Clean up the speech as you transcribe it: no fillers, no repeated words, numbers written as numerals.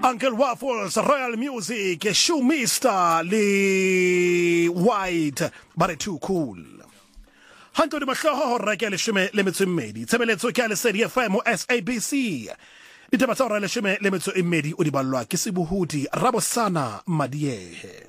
Uncle Waffles, Royal Music, Shoemeister, le White, but too cool. Hanto di mahloho reke le shime le metso mmedi. Tsebeletso ke le Sedi FM SABC. Ditaba tsa hora le shime le metso mmedi o di ballwa ke Sebuhudi Rabosana Madiehe.